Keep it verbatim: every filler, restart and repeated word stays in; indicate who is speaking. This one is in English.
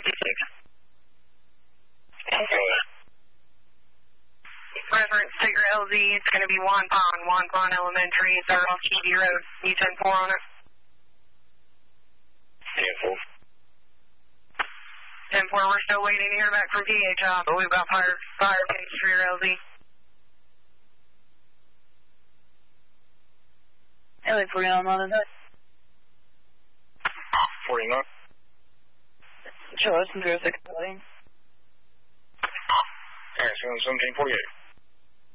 Speaker 1: fifty-six.
Speaker 2: Okay.
Speaker 1: Reference to your L Z, it's going to be Juan Pond, Juan Pond Elementary, third off T V Road. You ten four on it?
Speaker 2: ten four.
Speaker 1: ten four, we're still waiting to hear back from P H I, but we've got fire, fire case for your L Z.
Speaker 3: L A forty-nine, London.
Speaker 2: forty-nine.
Speaker 3: Charles, zero six.
Speaker 2: Alright, seventeen forty-eight.